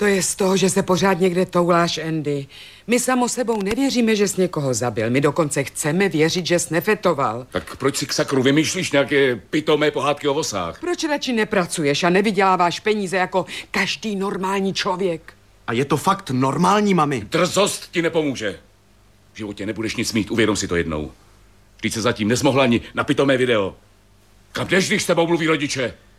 To je z toho, že se pořád někde touláš, Andy. My samo sebou nevěříme, že jsi někoho zabil. My dokonce chceme věřit, že jsi nefetoval. Tak proč si k sakru vymýšlíš nějaké pitomé pohádky o vosách? Proč radši nepracuješ a nevyděláváš peníze jako každý normální člověk? A je to fakt normální, mami. Drzost ti nepomůže. V životě nebudeš nic mít, uvědom si to jednou. Vždyť se zatím nezmohla ani na pitomé video. Kam jdeš, když s tebou mluví rodiče?